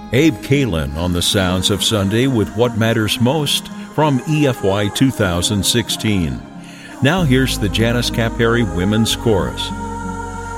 Abe Kalin on the sounds of Sunday with What Matters Most from EFY 2016. Now here's the Janice Cap Perry Women's Chorus.